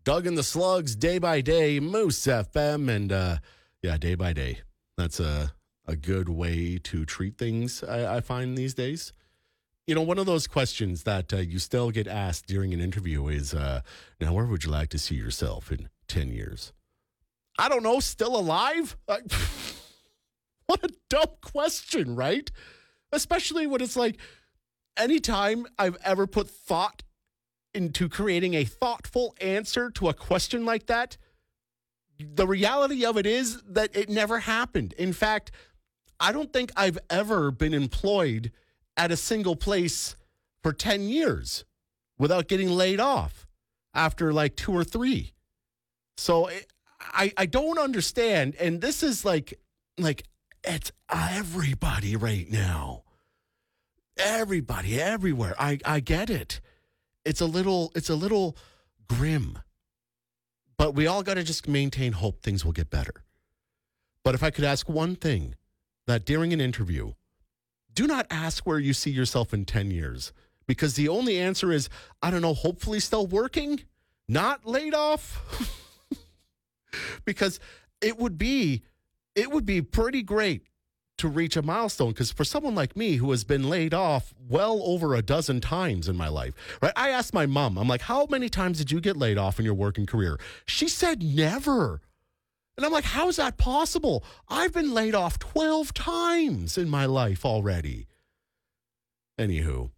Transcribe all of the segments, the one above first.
Doug and the Slugs, Day by Day, Moose FM, and Day by Day. That's a good way to treat things, I find these days. You know, one of those questions that you still get asked during an interview is, now, where would you like to see yourself in 10 years? I don't know, still alive? What a dumb question, right? Especially when it's like, anytime I've ever put thought into creating a thoughtful answer to a question like that, the reality of it is that it never happened. In fact, I don't think I've ever been employed at a single place for 10 years without getting laid off after like 2 or 3. So I don't understand. And this is like it's everybody right now. Everybody, everywhere. I get it. It's a little grim. But we all got to just maintain hope things will get better. But if I could ask one thing, that during an interview, do not ask where you see yourself in 10 years. Because the only answer is, I don't know, hopefully still working, not laid off. Because it would be pretty great to reach a milestone, because for someone like me who has been laid off well over a dozen times in my life, right? I asked my mom, I'm like, how many times did you get laid off in your working career? She said never. And I'm like, how is that possible? I've been laid off 12 times in my life already. Anywho,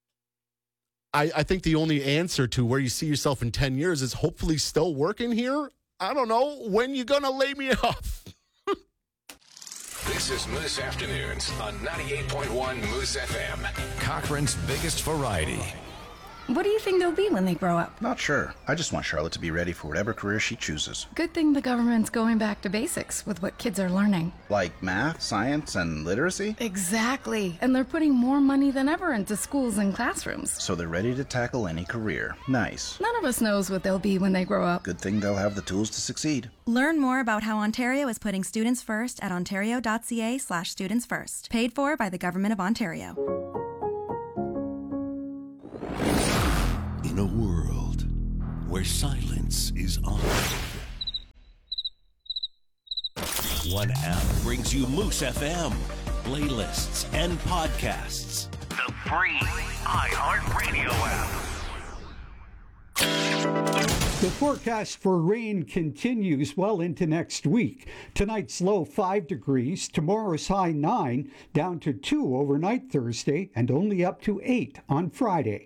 I think the only answer to where you see yourself in 10 years is hopefully still working here. I don't know. When you gonna lay me off? This is Moose Afternoons on 98.1 Moose FM. Cochrane's biggest variety. What do you think they'll be when they grow up? Not sure. I just want Charlotte to be ready for whatever career she chooses. Good thing the government's going back to basics with what kids are learning. Like math, science, and literacy? Exactly. And they're putting more money than ever into schools and classrooms. So they're ready to tackle any career. Nice. None of us knows what they'll be when they grow up. Good thing they'll have the tools to succeed. Learn more about how Ontario is putting students first at ontario.ca/students first. Paid for by the Government of Ontario. In a world where silence is honored, one app brings you Moose FM, playlists, and podcasts. The free iHeartRadio app. The forecast for rain continues well into next week. Tonight's low 5 degrees, tomorrow's high 9, down to 2 overnight Thursday, and only up to 8 on Friday.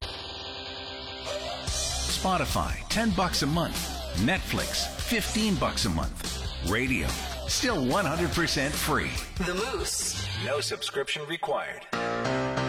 Spotify, $10 a month. Netflix, $15 a month. Radio, still 100% free. The Moose. No subscription required.